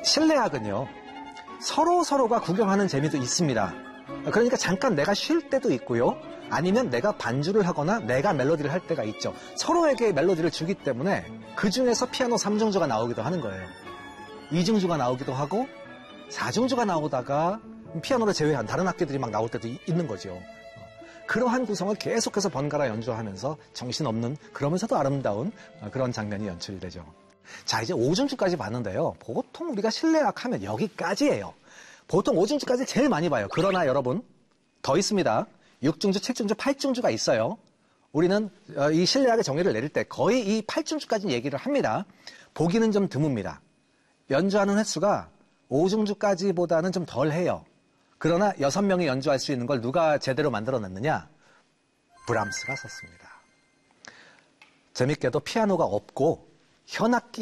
실내악은요, 서로가 구경하는 재미도 있습니다. 그러니까 잠깐 내가 쉴 때도 있고요. 아니면 내가 반주를 하거나 내가 멜로디를 할 때가 있죠. 서로에게 멜로디를 주기 때문에 그 중에서 피아노 3중주가 나오기도 하는 거예요. 2중주가 나오기도 하고 4중주가 나오다가 피아노를 제외한 다른 악기들이 막 나올 때도 있는 거죠. 그러한 구성을 계속해서 번갈아 연주하면서 정신없는, 그러면서도 아름다운 그런 장면이 연출이 되죠. 자, 이제 5중주까지 봤는데요. 보통 우리가 실내악 하면 여기까지예요. 보통 5중주까지 제일 많이 봐요. 그러나 여러분, 더 있습니다. 6중주, 7중주, 8중주가 있어요. 우리는 이 실내악의 정의를 내릴 때 거의 이 8중주까지 얘기를 합니다. 보기는 좀 드뭅니다. 연주하는 횟수가 5중주까지보다는 좀 덜 해요. 그러나 6명이 연주할 수 있는 걸 누가 제대로 만들어냈느냐? 브람스가 썼습니다. 재밌게도 피아노가 없고 현악기